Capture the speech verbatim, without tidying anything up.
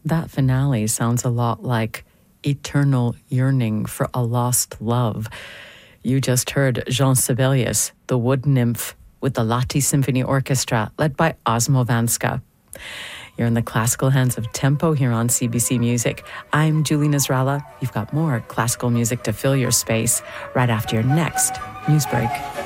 That finale sounds a lot like eternal yearning for a lost love. You just heard Jean Sibelius, the Wood Nymph, with the Lahti Symphony Orchestra, led by Osmo Vanska. You're in the classical hands of Tempo here on C B C Music. I'm Julie Nasrallah. You've got more classical music to fill your space right after your next news break.